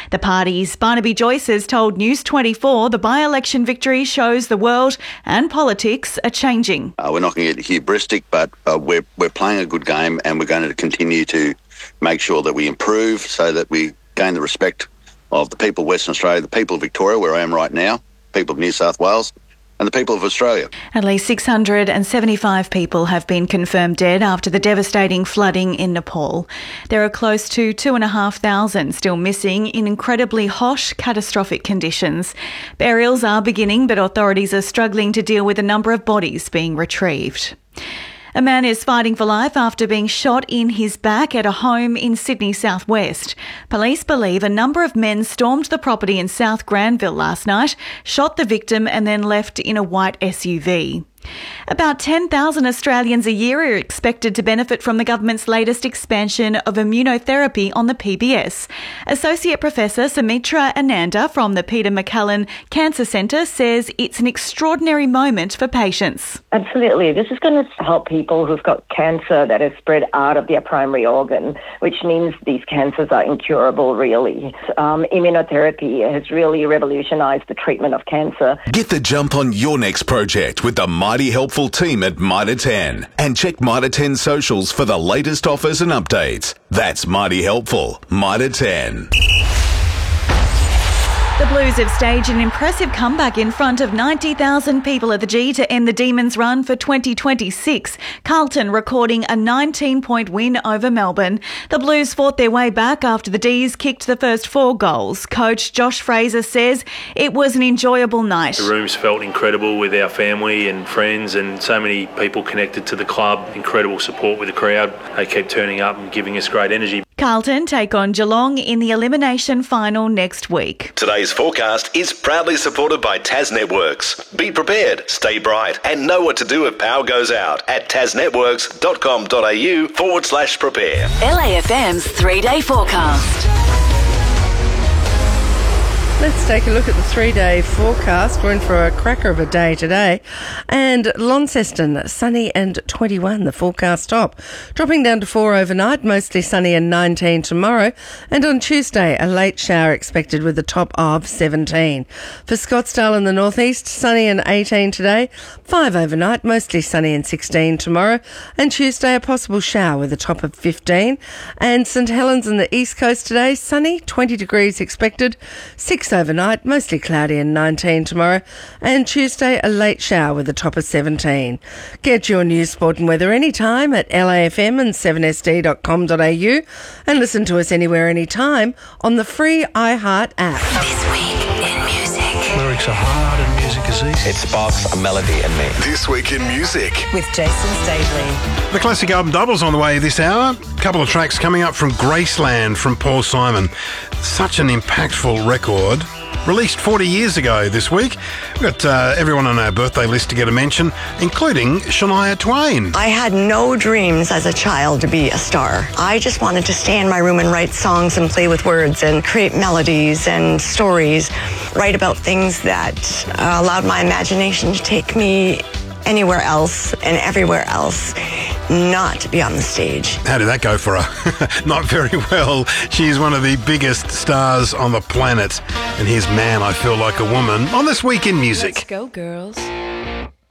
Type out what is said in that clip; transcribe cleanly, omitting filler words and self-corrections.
The party's Barnaby Joyce has told News 24 the by-election victory shows the world and politics are changing. We're not going to get hubristic, but we're playing a good game, and we're going to continue to make sure that we improve so that we gain the respect of the people of Western Australia, the people of Victoria, where I am right now, people of New South Wales, and the people of Australia. At least 675 people have been confirmed dead after the devastating flooding in Nepal. There are close to 2,500 still missing in incredibly harsh, catastrophic conditions. Burials are beginning, but authorities are struggling to deal with the number of bodies being retrieved. A man is fighting for life after being shot in his back at a home in Sydney southwest. Police believe a number of men stormed the property in South Granville last night, shot the victim and then left in a white SUV. About 10,000 Australians a year are expected to benefit from the government's latest expansion of immunotherapy on the PBS. Associate Professor Sumitra Ananda from the Peter MacCallum Cancer Centre says it's an extraordinary moment for patients. Absolutely. This is going to help people who've got cancer that has spread out of their primary organ, which means these cancers are incurable, really. Immunotherapy has really revolutionised the treatment of cancer. Get the jump on your next project with the Mighty Helpful team at Mitre 10 and check Mitre 10 socials for the latest offers and updates. That's Mighty Helpful, Mitre 10. The Blues have staged an impressive comeback in front of 90,000 people at the G to end the Demons' run for 2026. Carlton recording a 19-point win over Melbourne. The Blues fought their way back after the D's kicked the first 4 goals. Coach Josh Fraser says it was an enjoyable night. The rooms felt incredible with our family and friends and so many people connected to the club. Incredible support with the crowd. They kept turning up and giving us great energy. Carlton take on Geelong in the elimination final next week. Today's forecast is proudly supported by Tas Networks. Be prepared, stay bright, and know what to do if power goes out at tasnetworks.com.au/prepare. LAFM's 3-day forecast. Let's take a look at the 3-day forecast. We're in for a cracker of a day today. And Launceston, sunny and 21, the forecast top. Dropping down to 4 overnight, mostly sunny and 19 tomorrow. And on Tuesday, a late shower expected with a top of 17. For Scottsdale in the northeast, sunny and 18 today. 5 overnight, mostly sunny and 16 tomorrow. And Tuesday, a possible shower with a top of 15. And St Helens in the east coast today, sunny, 20 degrees expected. 6 overnight, mostly cloudy and 19 tomorrow, and Tuesday a late shower with a top of 17. Get your news, sport and weather anytime at LAFM and 7sd.com.au and listen to us anywhere, anytime on the free iHeart app. This week in music. Lyrics are hard and music is easy. It sparks a melody in me. This week in music With Jason Stavely. The classic album doubles on the way this hour. A couple of tracks coming up from Graceland from Paul Simon. Such an impactful record. Released 40 years ago this week. We've got everyone on our birthday list to get a mention, including Shania Twain. I had no dreams as a child to be a star. I just wanted to stay in my room and write songs and play with words and create melodies and stories, write about things that allowed my imagination to take me anywhere else and everywhere else, not to be on the stage. How did that go for her? Not very well. She's one of the biggest stars on the planet. And here's Man, I Feel Like a Woman on This Week in Music. Let's go, girls.